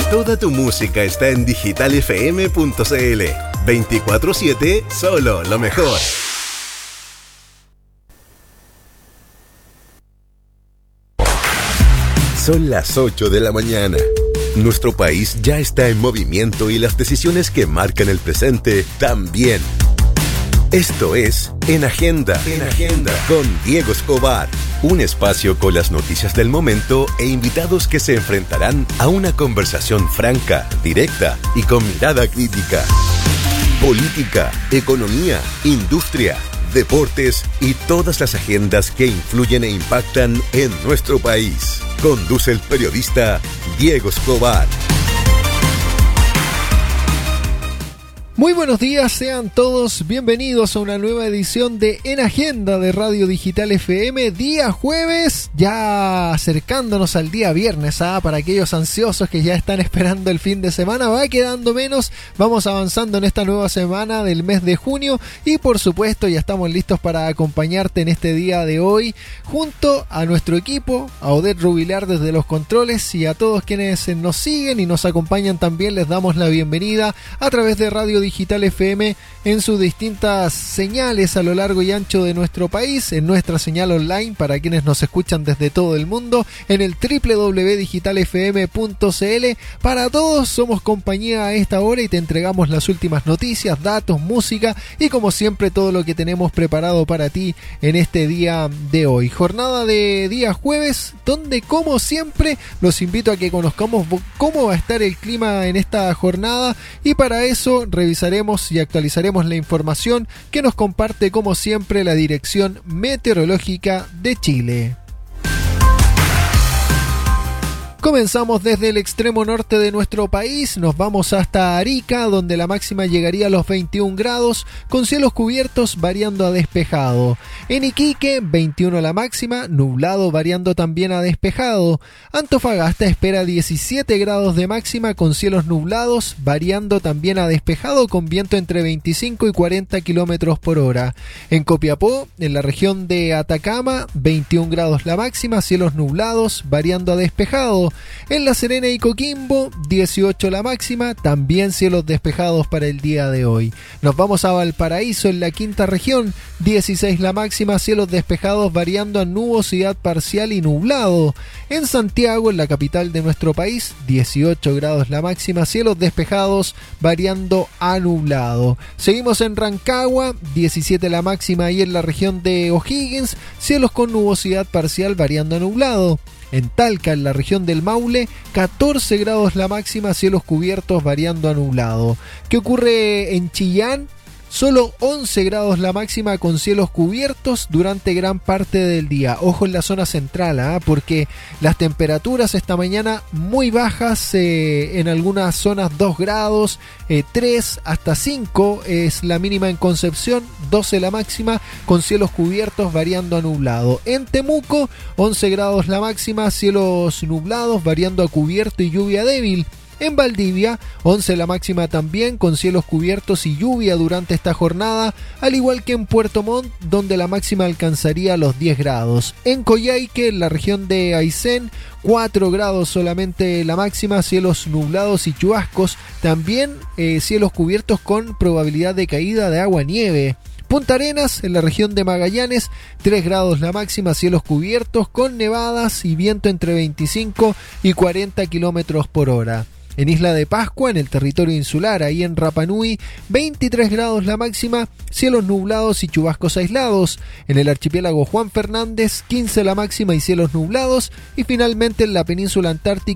Toda tu música está en digitalfm.cl. 24/7, solo lo mejor. Son las 8 de la mañana. Nuestro país ya está en movimiento y las decisiones que marcan el presente también. Esto es En Agenda, con Diego Escobar. Un espacio con las noticias del momento e invitados que se enfrentarán a una conversación franca, directa y con mirada crítica. Política, economía, industria, deportes y todas las agendas que influyen e impactan en nuestro país. Conduce el periodista Diego Escobar. Muy buenos días, sean todos bienvenidos a una nueva edición de En Agenda de Radio Digital FM, día jueves, ya acercándonos al día viernes, para aquellos ansiosos que ya están esperando el fin de semana, va quedando menos, vamos avanzando en esta nueva semana del mes de junio y por supuesto ya estamos listos para acompañarte en este día de hoy, junto a nuestro equipo, a Odette Rubilar desde los controles y a todos quienes nos siguen y nos acompañan también les damos la bienvenida a través de Radio Digital FM en sus distintas señales a lo largo y ancho de nuestro país, en nuestra señal online para quienes nos escuchan desde todo el mundo, en el www.digitalfm.cl. Para todos somos compañía a esta hora y te entregamos las últimas noticias, datos, música y como siempre todo lo que tenemos preparado para ti en este día de hoy. Jornada de día jueves, donde como siempre los invito a que conozcamos cómo va a estar el clima en esta jornada y para eso revisaremos y actualizaremos la información que nos comparte como siempre la Dirección Meteorológica de Chile. Comenzamos desde el extremo norte de nuestro país, nos vamos hasta Arica, donde la máxima llegaría a los 21 grados, con cielos cubiertos variando a despejado. En Iquique, 21 la máxima, nublado variando también a despejado. Antofagasta espera 17 grados de máxima, con cielos nublados, variando también a despejado, con viento entre 25 y 40 kilómetros por hora. En Copiapó, en la región de Atacama, 21 grados la máxima, cielos nublados, variando a despejado. En La Serena y Coquimbo, 18 la máxima, también cielos despejados para el día de hoy. Nos vamos a Valparaíso, en la quinta región, 16 la máxima, cielos despejados variando a nubosidad parcial y nublado. En Santiago, en la capital de nuestro país, 18 grados la máxima, cielos despejados variando a nublado. Seguimos en Rancagua, 17 la máxima y en la región de O'Higgins, cielos con nubosidad parcial variando a nublado. En Talca, en la región del Maule, 14 grados la máxima, cielos cubiertos variando a nublado. ¿Qué ocurre en Chillán? Solo 11 grados la máxima con cielos cubiertos durante gran parte del día. Ojo en la zona central, porque las temperaturas esta mañana muy bajas, en algunas zonas 2 grados, 3 hasta 5 es la mínima en Concepción, 12 la máxima con cielos cubiertos variando a nublado. En Temuco, 11 grados la máxima, cielos nublados variando a cubierto y lluvia débil. En Valdivia, 11 la máxima también, con cielos cubiertos y lluvia durante esta jornada, al igual que en Puerto Montt, donde la máxima alcanzaría los 10 grados. En Coyhaique, en la región de Aysén, 4 grados solamente la máxima, cielos nublados y chubascos, también cielos cubiertos con probabilidad de caída de agua-nieve. Punta Arenas, en la región de Magallanes, 3 grados la máxima, cielos cubiertos con nevadas y viento entre 25 y 40 kilómetros por hora. En Isla de Pascua, en el territorio insular, ahí en Rapa Nui, 23 grados la máxima, cielos nublados y chubascos aislados. En el archipiélago Juan Fernández, 15 la máxima y cielos nublados. Y finalmente en la península antártica,